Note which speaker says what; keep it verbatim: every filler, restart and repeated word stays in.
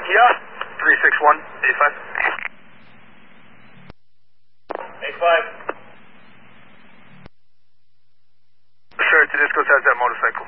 Speaker 1: Yeah. three six one, eight five.
Speaker 2: eight five.
Speaker 1: Sure, Tedisco's has that motorcycle.